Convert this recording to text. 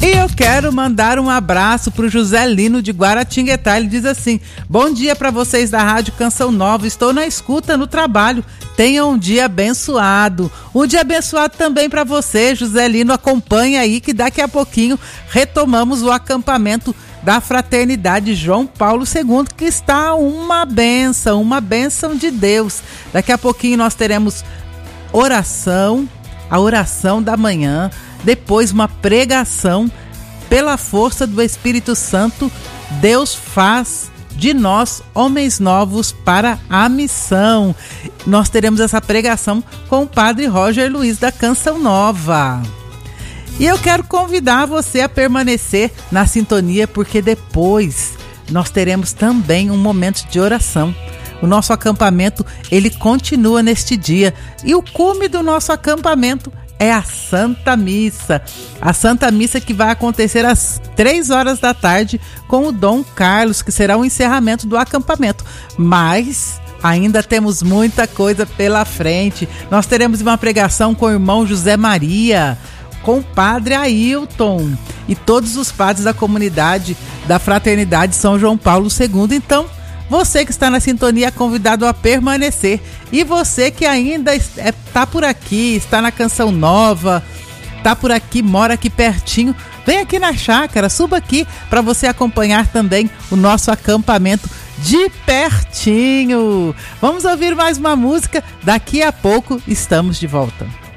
E eu quero mandar um abraço pro José Lino de Guaratinguetá. Ele diz assim: bom dia para vocês da Rádio Canção Nova, estou na escuta no trabalho, tenham um dia abençoado. Um dia abençoado também para você, José Lino. Acompanha aí que daqui a pouquinho retomamos o acampamento da Fraternidade João Paulo II, que está uma bênção de Deus. Daqui a pouquinho nós teremos oração, a oração da manhã, depois uma pregação. Pela força do Espírito Santo, Deus faz de nós homens novos para a missão. Nós teremos essa pregação com o Padre Roger Luiz da Canção Nova. E eu quero convidar você a permanecer na sintonia, porque depois nós teremos também um momento de oração. O nosso acampamento, ele continua neste dia. E o cume do nosso acampamento é a Santa Missa. A Santa Missa que vai acontecer às 3 horas da tarde com o Dom Carlos, que será o encerramento do acampamento. Mas ainda temos muita coisa pela frente. Nós teremos uma pregação com o irmão José Maria, com o Padre Ailton e todos os padres da comunidade da Fraternidade São João Paulo II. Então, você que está na sintonia é convidado a permanecer. E você que ainda está por aqui, está na Canção Nova, está por aqui, mora aqui pertinho, vem aqui na chácara, suba aqui para você acompanhar também o nosso acampamento de pertinho. Vamos ouvir mais uma música, daqui a pouco estamos de volta.